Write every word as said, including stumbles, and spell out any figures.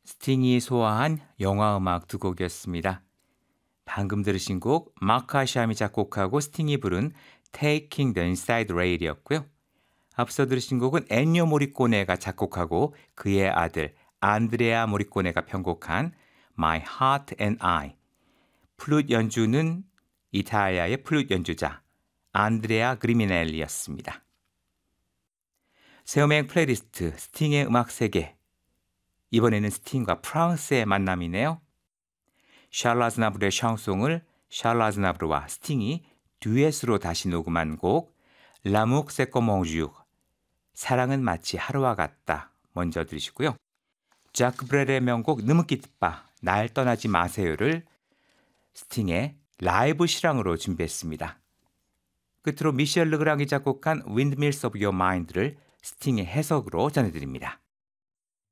스팅이 소화한 영화음악 두 곡이었습니다. 방금 들으신 곡 마크 하샴이 작곡하고 스팅이 부른 Taking the Inside Rail이었고요. 앞서 들으신 곡은 엔뇨 모리꼬네가 작곡하고 그의 아들 안드레아 모리꼬네가 편곡한 My Heart and I. 플룻 연주는 이탈리아의 플룻 연주자 안드레아 그리미넬리였습니다. 세오맹 플레이리스트 스팅의 음악 세계. 이번에는 스팅과 프랑스의 만남이네요. 샬르 아즈나브르의 샹송을 샬르 아즈나브르와 스팅이 듀엣으로 다시 녹음한 곡 L'amour c'est comme un jour. 사랑은 마치 하루와 같다. 먼저 들으시고요. 자크 브렐의 명곡 느무끼뜨빠 날 떠나지 마세요를 스팅의 라이브 실황으로 준비했습니다. 끝으로 미셸 르그랑이 작곡한 Windmills of Your Mind를 스팅의 해석으로 전해드립니다.